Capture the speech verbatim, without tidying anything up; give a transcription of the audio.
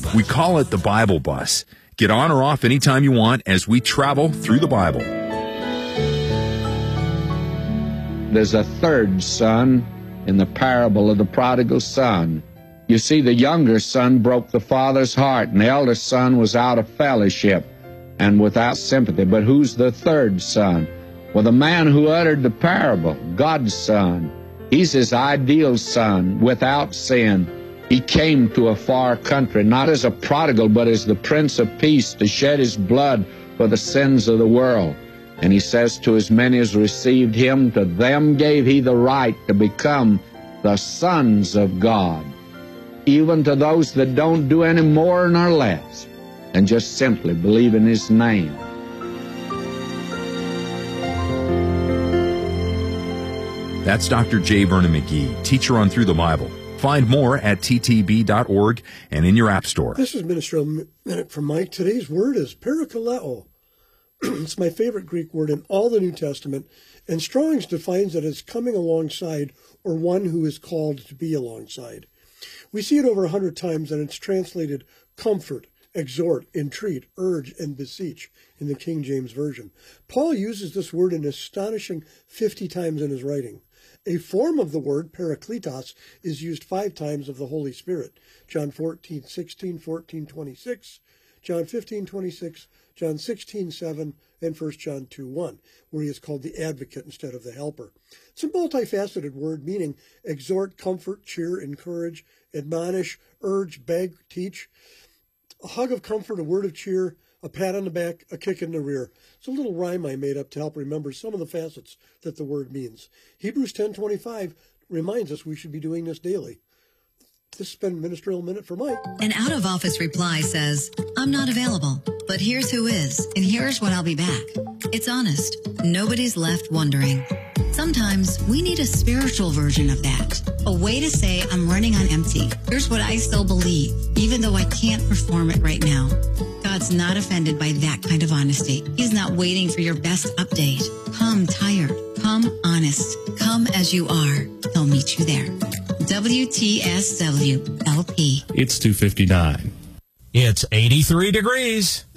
We call it the Bible Bus. Get on or off anytime you want as we travel through the Bible. There's a third son in the parable of the prodigal son. You see, the younger son broke the father's heart, and the elder son was out of fellowship and without sympathy. But who's the third son? Well, the man who uttered the parable, God's son. He's his ideal son, without sin. He came to a far country, not as a prodigal, but as the Prince of Peace, to shed his blood for the sins of the world. And he says, to as many as received him, to them gave he the right to become the sons of God, even to those that don't do any more nor less and just simply believe in his name. That's Doctor J. Vernon McGee, teacher on Through the Bible. Find more at t t b dot org and in your app store. This is Ministerial Minute from Mike. Today's word is parakaleo. It's my favorite Greek word in all the New Testament, and Strong's defines it as coming alongside or one who is called to be alongside. We see it over a hundred times, and it's translated comfort, exhort, entreat, urge, and beseech in the King James Version. Paul uses this word an astonishing fifty times in his writing. A form of the word, parakletos, is used five times of the Holy Spirit. John fourteen, sixteen, fourteen, twenty-six, John fifteen, twenty-six, John sixteen, seven, and First John two, one, where he is called the advocate instead of the helper. It's a multifaceted word meaning exhort, comfort, cheer, encourage, admonish, urge, beg, teach. A hug of comfort, a word of cheer, a pat on the back, a kick in the rear. It's a little rhyme I made up to help remember some of the facets that the word means. Hebrews ten twenty-five reminds us we should be doing this daily. This has been Ministerial Minute for Mike. An out-of-office reply says, I'm not available, but here's who is, and here's when I'll be back. It's honest. Nobody's left wondering. Sometimes we need a spiritual version of that. A way to say I'm running on empty. Here's what I still believe, even though I can't perform it right now. God's not offended by that kind of honesty. He's not waiting for your best update. Come tired. Come honest. Come as you are. He'll meet you there. W T S W L P. It's two fifty-nine. It's eighty-three degrees.